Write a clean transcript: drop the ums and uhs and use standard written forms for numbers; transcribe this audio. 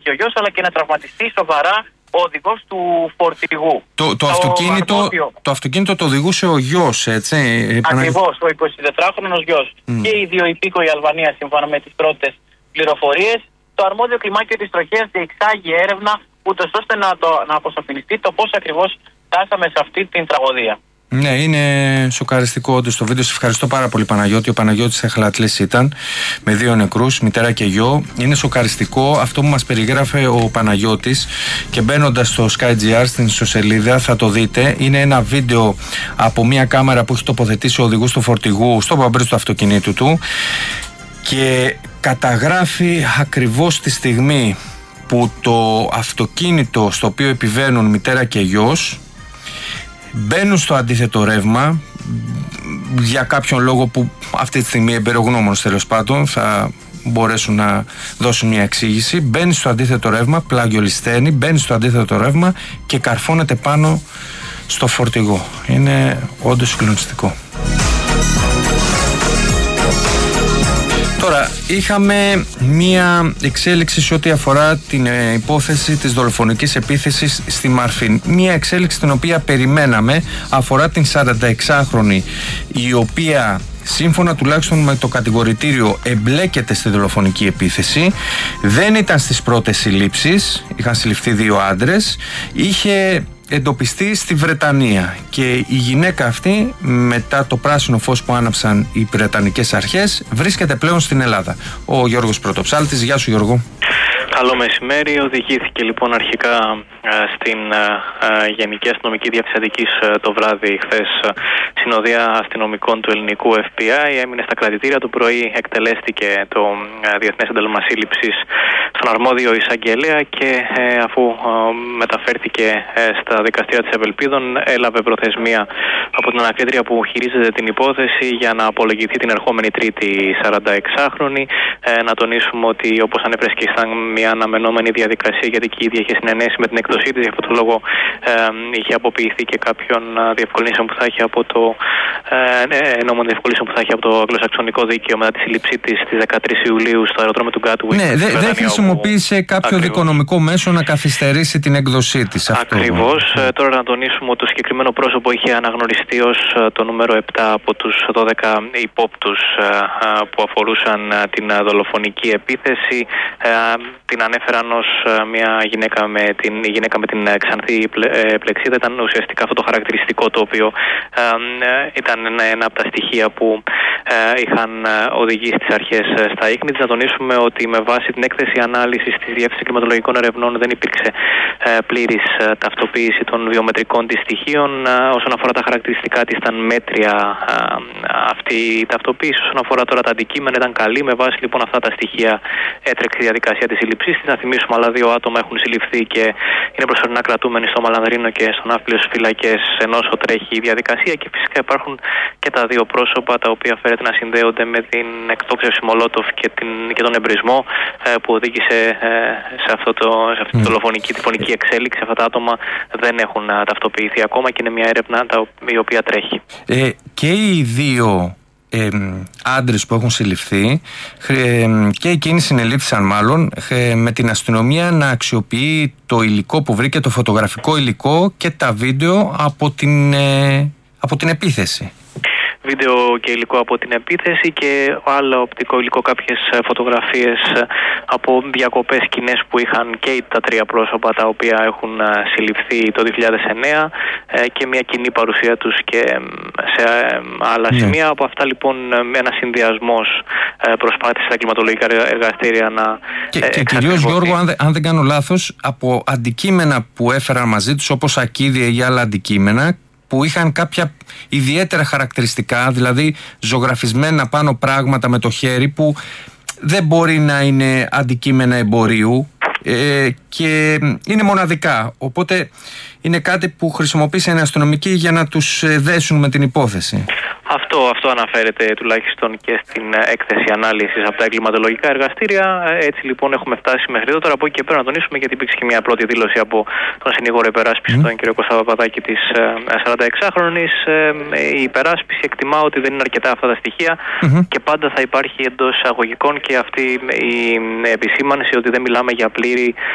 και ο γιος, αλλά και να τραυματιστεί σοβαρά ο οδηγός του φορτηγού. Το αυτοκίνητο το οδηγούσε ο γιος, έτσι. Ακριβώς, ο 24χρονος γιος. Και οι δύο υπήκοοι Αλβανίας, σύμφωνα με τις πρώτες πληροφορίες. Το αρμόδιο κλιμάκιο της τροχέας διεξάγει έρευνα, ούτως ώστε να αποσαφινιστεί το πώς ακριβώς φτάσαμε σε αυτή την τραγωδία. Ναι, είναι σοκαριστικό όντως το βίντεο. Σε ευχαριστώ πάρα πολύ, Παναγιώτη. Ο Παναγιώτης Αχλατλής ήταν, με 2 νεκρούς, μητέρα και γιο. Είναι σοκαριστικό αυτό που μας περιγράφε ο Παναγιώτης, και μπαίνοντας στο SkyGR στην ιστοσελίδα θα το δείτε. Είναι ένα βίντεο από μια κάμερα που έχει τοποθετήσει ο οδηγός του φορτηγού στο παμπρίζ του αυτοκινήτου του, και καταγράφει ακριβώς τη στιγμή που το αυτοκίνητο στο οποίο επιβαίνουν μητέρα και γιος μπαίνουν στο αντίθετο ρεύμα, για κάποιον λόγο που αυτή τη στιγμή εμπειρογνώμονες τέλος πάντων θα μπορέσουν να δώσουν μια εξήγηση. Μπαίνει στο αντίθετο ρεύμα, πλάγιολισθένει, μπαίνει στο αντίθετο ρεύμα και καρφώνεται πάνω στο φορτηγό. Είναι όντως συγκλονιστικό. Τώρα, είχαμε μία εξέλιξη σε ό,τι αφορά την υπόθεση της δολοφονικής επίθεσης στη Μαρφίν. Μία εξέλιξη την οποία περιμέναμε, αφορά την 46χρονη, η οποία σύμφωνα τουλάχιστον με το κατηγορητήριο εμπλέκεται στη δολοφονική επίθεση. Δεν ήταν στις πρώτες συλλήψεις, είχαν συλληφθεί 2 άντρες, είχε εντοπιστεί στη Βρετανία, και η γυναίκα αυτή, μετά το πράσινο φως που άναψαν οι βρετανικές αρχές, βρίσκεται πλέον στην Ελλάδα. Ο Γιώργος Πρωτοψάλτης. Γεια σου, Γιώργο. Καλό μεσημέρι. Οδηγήθηκε λοιπόν αρχικά στην Γενική Αστυνομική Διεύθυνση Αττικής το βράδυ χθες συνοδεία αστυνομικών του ελληνικού FBI. Έμεινε στα κρατητήρια. Το πρωί εκτελέστηκε το Διεθνές Ένταλμα Σύλληψης στον αρμόδιο εισαγγελέα, και αφού μεταφέρθηκε στα δικαστήρια της Ευελπίδων, έλαβε προθεσμία από την ανακρίτρια που χειρίζεται την υπόθεση για να απολογηθεί την ερχόμενη Τρίτη 46χρονη. Να τονίσουμε ότι, όπως ανέφερες και ήταν μια αναμενόμενη διαδικασία, γιατί και η ίδια είχε συνενέσει με την έκδοσή της, γι' αυτόν τον λόγο είχε αποποιηθεί και κάποιων διευκολύνσεων που θα έχει από το νόμο διευκολύνσεων που θα έχει από το αγγλοσαξονικό δίκαιο μετά τη σύλληψή της στις 13 Ιουλίου στο αεροδρόμιο του Γκάτουικ. Ναι, δεν χρησιμοποίησε κάποιο δικονομικό μέσο να καθυστερήσει την έκδοσή της. Ακριβώς. Τώρα να τονίσουμε ότι το συγκεκριμένο πρόσωπο είχε αναγνωριστεί ως το νούμερο 7 από τους 12 υπόπτους που αφορούσαν την δολοφονική επίθεση. Την ανέφεραν ως μια γυναίκα με την ξανθή πλεξίδα. Ήταν ουσιαστικά αυτό το χαρακτηριστικό, το οποίο ήταν ένα από τα στοιχεία που είχαν οδηγήσει τις αρχές στα ίχνη της. Να τονίσουμε ότι με βάση την έκθεση ανάλυσης της Διεύθυνσης Κλιματολογικών Ερευνών δεν υπήρξε πλήρης ταυτοποίηση των βιομετρικών της στοιχείων. Όσον αφορά τα χαρακτηριστικά της, ήταν μέτρια αυτή η ταυτοποίηση. Όσον αφορά τώρα τα αντικείμενα, ήταν καλή. Με βάση λοιπόν αυτά τα στοιχεία έτρεξε η διαδικασία της σύλληψής της. Να θυμίσουμε, άλλα 2 άτομα έχουν συλληφθεί και είναι προσωρινά κρατούμενοι στο Μαλανδρίνο και στον Ναύπλιο στις φυλακές, ενώ τρέχει η διαδικασία. Και φυσικά υπάρχουν και τα 2 πρόσωπα τα οποία φέρεται να συνδέονται με την εκτόξευση Μολότοφ και τον εμπρισμό που οδήγησε σε αυτή τη δολοφονική εξέλιξη. Αυτά τα άτομα δεν έχουν ταυτοποιηθεί ακόμα και είναι μια έρευνα η οποία τρέχει. Και οι 2 άντρες που έχουν συλληφθεί, και εκείνοι συνελήφθησαν μάλλον, με την αστυνομία να αξιοποιεί το υλικό που βρήκε, το φωτογραφικό υλικό και τα βίντεο από την επίθεση. Βίντεο και υλικό από την επίθεση και άλλο οπτικό υλικό, κάποιες φωτογραφίες από διακοπές σκηνές που είχαν και τα 3 πρόσωπα τα οποία έχουν συλληφθεί το 2009, και μια κοινή παρουσία τους και σε άλλα σημεία. Από αυτά λοιπόν ένα συνδυασμός προσπάθησε στα κλιματολογικά εργαστήρια να και κυρίως, Γιώργο, αν δεν κάνω λάθος, από αντικείμενα που έφεραν μαζί τους, όπως ακίδια ή άλλα αντικείμενα που είχαν κάποια ιδιαίτερα χαρακτηριστικά, δηλαδή ζωγραφισμένα πάνω πράγματα με το χέρι, που δεν μπορεί να είναι αντικείμενα εμπορίου και είναι μοναδικά. Οπότε είναι κάτι που χρησιμοποίησαν οι αστυνομικοί για να τους δέσουν με την υπόθεση. Αυτό αναφέρεται τουλάχιστον και στην έκθεση ανάλυσης από τα εγκληματολογικά εργαστήρια. Έτσι λοιπόν έχουμε φτάσει μέχρι εδώ. Τώρα από εκεί και πέρα να τονίσουμε, γιατί υπήρξε και μια πρώτη δήλωση από τον συνήγορο υπεράσπιση, τον κ. Κώστα Παπαδάκη, της 46χρονης. Η υπεράσπιση εκτιμά ότι δεν είναι αρκετά αυτά τα στοιχεία και πάντα θα υπάρχει εντός εισαγωγικών και αυτή η επισήμανση ότι δεν μιλάμε για πλήρη